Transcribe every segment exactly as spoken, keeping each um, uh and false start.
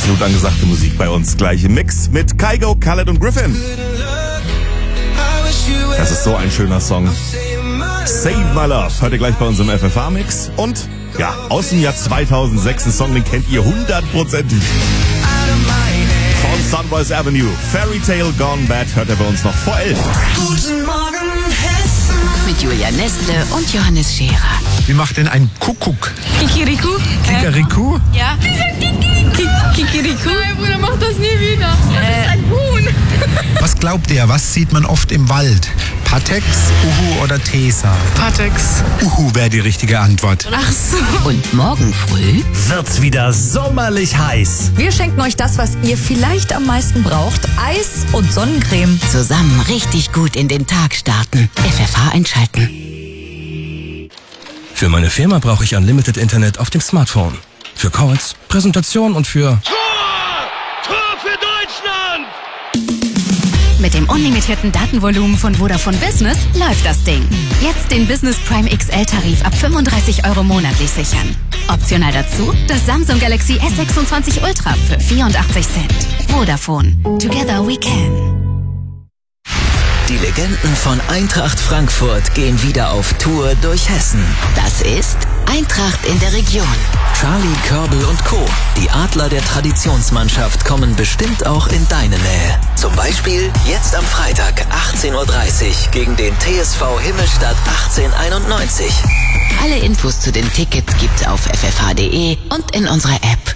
Absolut angesagte Musik bei uns. Gleich im Mix mit Kygo, Khaled und Griffin. Das ist so ein schöner Song. Save My Love. Hört ihr gleich bei uns im F F A-Mix. Und ja, aus dem Jahr zweitausendsechs, ein Song, den kennt ihr hundertprozentig. Von Sunrise Avenue. Fairy Tale Gone Bad hört ihr bei uns noch vor elf. Guten Morgen, Hessen. Mit Julia Nestle und Johannes Scherer. Wie macht denn ein Kuckuck? Kikiriku. Kikariku? Ja. Kikiriku. Mein Bruder macht das nie wieder. Das ist ein Huhn. Was glaubt ihr, was sieht man oft im Wald? Patex, Uhu oder Tesa? Patex. Uhu wäre die richtige Antwort. Ach so. Und morgen früh wird's wieder sommerlich heiß. Wir schenken euch das, was ihr vielleicht am meisten braucht. Eis und Sonnencreme. Zusammen richtig gut in den Tag starten. F F H einschalten. Für meine Firma brauche ich Unlimited Internet auf dem Smartphone. Für Calls, Präsentation und für... Tor! Tor für Deutschland! Mit dem unlimitierten Datenvolumen von Vodafone Business läuft das Ding. Jetzt den Business Prime X L-Tarif ab fünfunddreißig Euro monatlich sichern. Optional dazu das Samsung Galaxy S sechsundzwanzig Ultra für vierundachtzig Cent. Vodafone. Together we can. Die Legenden von Eintracht Frankfurt gehen wieder auf Tour durch Hessen. Das ist Eintracht in der Region. Charlie, Körbel und Co. Die Adler der Traditionsmannschaft kommen bestimmt auch in deine Nähe. Zum Beispiel jetzt am Freitag achtzehn Uhr dreißig gegen den T S V Himmelstadt achtzehnhunderteinundneunzig. Alle Infos zu den Tickets gibt's auf f f h punkt d e und in unserer App.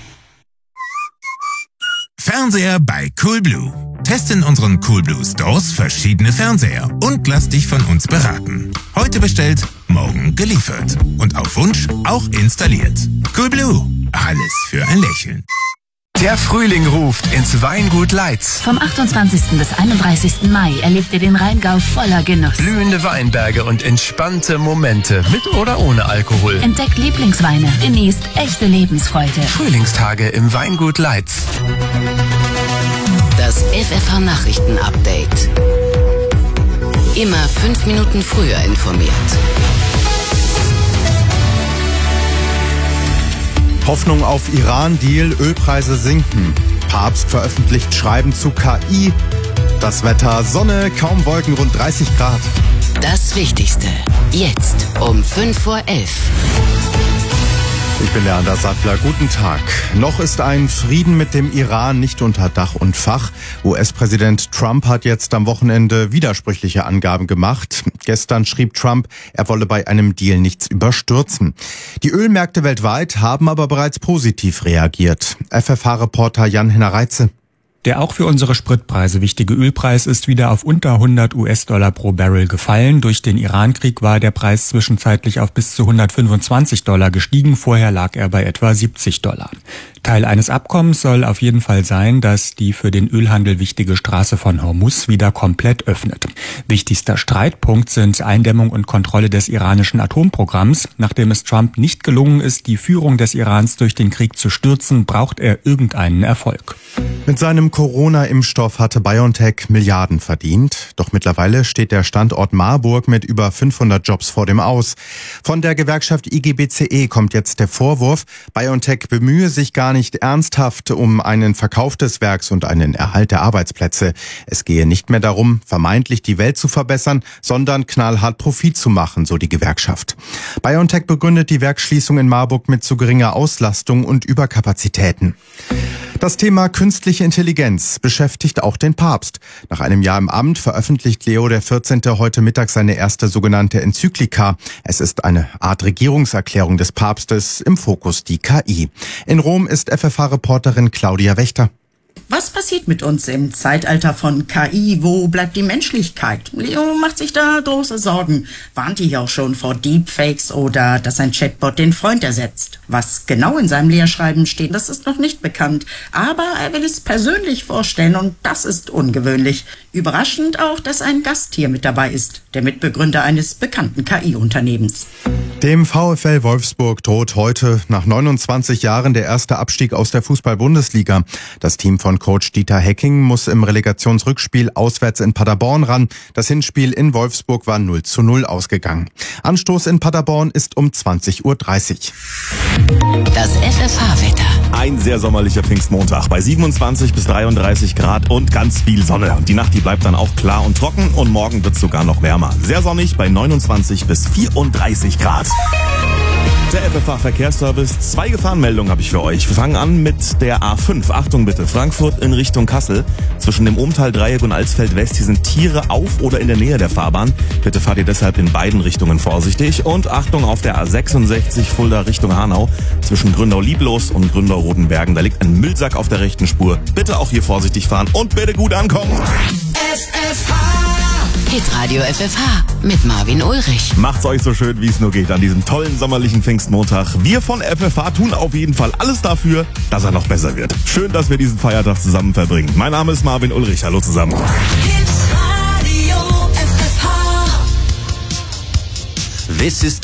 Fernseher bei Coolblue. Teste in unseren Coolblue Stores verschiedene Fernseher und lass dich von uns beraten. Heute bestellt, morgen geliefert. Und auf Wunsch auch installiert. Coolblue. Alles für ein Lächeln. Der Frühling ruft ins Weingut Leitz. Vom achtundzwanzigsten bis einunddreißigsten Mai erlebt ihr den Rheingau voller Genuss. Blühende Weinberge und entspannte Momente mit oder ohne Alkohol. Entdeckt Lieblingsweine, genießt echte Lebensfreude. Frühlingstage im Weingut Leitz. Das F F H-Nachrichten-Update. Immer fünf Minuten früher informiert. Hoffnung auf Iran-Deal, Ölpreise sinken. Papst veröffentlicht Schreiben zu K I. Das Wetter Sonne, kaum Wolken, rund dreißig Grad. Das Wichtigste, jetzt um fünf Uhr elf. Ich bin der Anders Sattler. Guten Tag. Noch ist ein Frieden mit dem Iran nicht unter Dach und Fach. U S-Präsident Trump hat jetzt am Wochenende widersprüchliche Angaben gemacht. Gestern schrieb Trump, er wolle bei einem Deal nichts überstürzen. Die Ölmärkte weltweit haben aber bereits positiv reagiert. F F H-Reporter Jan-Henner Reitze. Der auch für unsere Spritpreise wichtige Ölpreis ist wieder auf unter hundert U S-Dollar pro Barrel gefallen. Durch den Irankrieg war der Preis zwischenzeitlich auf bis zu hundertfünfundzwanzig Dollar gestiegen. Vorher lag er bei etwa siebzig Dollar. Teil eines Abkommens soll auf jeden Fall sein, dass die für den Ölhandel wichtige Straße von Hormuz wieder komplett öffnet. Wichtigster Streitpunkt sind Eindämmung und Kontrolle des iranischen Atomprogramms. Nachdem es Trump nicht gelungen ist, die Führung des Irans durch den Krieg zu stürzen, braucht er irgendeinen Erfolg. Mit seinem Corona-Impfstoff hatte BioNTech Milliarden verdient. Doch mittlerweile steht der Standort Marburg mit über fünfhundert Jobs vor dem Aus. Von der Gewerkschaft I G B C E kommt jetzt der Vorwurf, BioNTech bemühe sich gar nicht ernsthaft um einen Verkauf des Werks und einen Erhalt der Arbeitsplätze. Es gehe nicht mehr darum, vermeintlich die Welt zu verbessern, sondern knallhart Profit zu machen, so die Gewerkschaft. BioNTech begründet die Werksschließung in Marburg mit zu geringer Auslastung und Überkapazitäten. Das Thema künstliche Intelligenz beschäftigt auch den Papst. Nach einem Jahr im Amt veröffentlicht Leo der vierzehnte heute Mittag seine erste sogenannte Enzyklika. Es ist eine Art Regierungserklärung des Papstes, im Fokus die K I. In Rom ist F F H-Reporterin Claudia Wächter. Was passiert mit uns im Zeitalter von K I? Wo bleibt die Menschlichkeit? Leo macht sich da große Sorgen. Warnt hier auch schon vor Deepfakes oder dass ein Chatbot den Freund ersetzt. Was genau in seinem Lehrschreiben steht, das ist noch nicht bekannt. Aber er will es persönlich vorstellen und das ist ungewöhnlich. Überraschend auch, dass ein Gast hier mit dabei ist, der Mitbegründer eines bekannten K I-Unternehmens. Dem VfL Wolfsburg droht heute nach neunundzwanzig Jahren der erste Abstieg aus der Fußball-Bundesliga. Das Team von von Coach Dieter Hecking muss im Relegationsrückspiel auswärts in Paderborn ran. Das Hinspiel in Wolfsburg war null zu null ausgegangen. Anstoß in Paderborn ist um zwanzig Uhr dreißig. Das F F H-Wetter. Ein sehr sommerlicher Pfingstmontag bei siebenundzwanzig bis dreiunddreißig Grad und ganz viel Sonne. Und die Nacht, die bleibt dann auch klar und trocken und morgen wird es sogar noch wärmer. Sehr sonnig bei neunundzwanzig bis vierunddreißig Grad. Der F F H-Verkehrsservice. Zwei Gefahrenmeldungen habe ich für euch. Wir fangen an mit der A fünf. Achtung bitte, Frankfurt in Richtung Kassel. Zwischen dem Ohmtal-Dreieck und Alsfeld-West, hier sind Tiere auf oder in der Nähe der Fahrbahn. Bitte fahrt ihr deshalb in beiden Richtungen vorsichtig. Und Achtung auf der A sechsundsechzig Fulda Richtung Hanau. Zwischen Gründau-Lieblos und Gründau-Rodenbergen. Da liegt ein Müllsack auf der rechten Spur. Bitte auch hier vorsichtig fahren und bitte gut ankommen. F F H. Hitradio F F H mit Marvin Ulrich. Macht's euch so schön, wie es nur geht an diesem tollen sommerlichen Pfingstmontag. Wir von F F H tun auf jeden Fall alles dafür, dass er noch besser wird. Schön, dass wir diesen Feiertag zusammen verbringen. Mein Name ist Marvin Ulrich. Hallo zusammen. Hitradio F F H. This is